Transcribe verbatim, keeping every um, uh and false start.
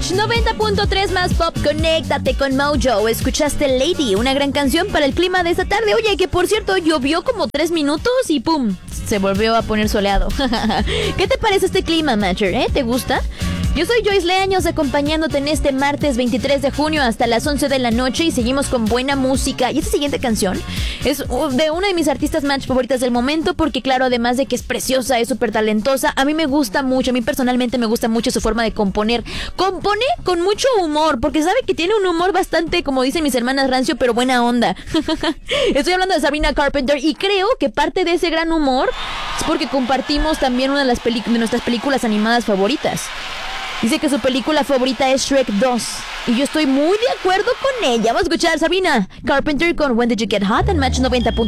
Match noventa punto tres más pop, conéctate con Mojo. Escuchaste Lady, una gran canción para el clima de esta tarde. Oye, que por cierto, llovió como tres minutos y pum, se volvió a poner soleado. ¿Qué te parece este clima, Matcher? ¿Eh? ¿Te gusta? Yo soy Joyce Leaños, acompañándote en este martes veintitrés de junio hasta las once de la noche y seguimos con buena música. Y esta siguiente canción es de una de mis artistas Match favoritas del momento porque, claro, además de que es preciosa, es súper talentosa, a mí me gusta mucho, a mí personalmente me gusta mucho su forma de componer. Compone con mucho humor, porque sabe que tiene un humor bastante, como dicen mis hermanas, rancio, pero buena onda. Estoy hablando de Sabrina Carpenter y creo que parte de ese gran humor es porque compartimos también una de, las peli- de nuestras películas animadas favoritas. Dice que su película favorita es Shrek dos. Y yo estoy muy de acuerdo con ella. Vamos a escuchar a Sabrina Carpenter con When Did You Get Hot en Match noventa punto tres.